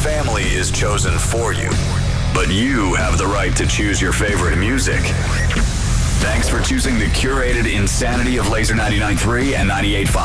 family is chosen for you, but you have the right to choose your favorite music. Thanks for choosing the curated insanity of Laser 99.3 and 98.5.